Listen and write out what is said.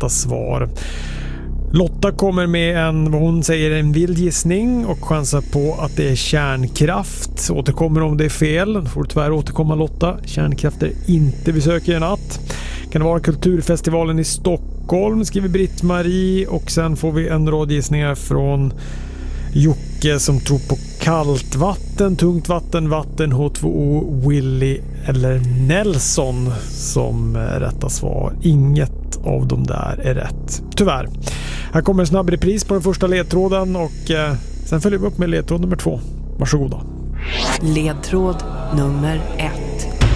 rätta svar. Lotta kommer med vad hon säger en vild gissning och chansar på att det är kärnkraft. Återkommer om det är fel. Får tyvärr återkomma Lotta. Kärnkraft är inte besöker i natt. Kan det vara kulturfestivalen i Stockholm, skriver Britt-Marie. Och sen får vi en rad gissningar från Jocke som tror på kallt vatten, tungt vatten, vatten, H2O, Willy eller Nelson som rätta svar. Inget av dem där är rätt. Tyvärr. Här kommer en snabb repris på den första ledtråden och sen följer vi upp med ledtråd nummer 2. Varsågoda. Ledtråd nummer 1.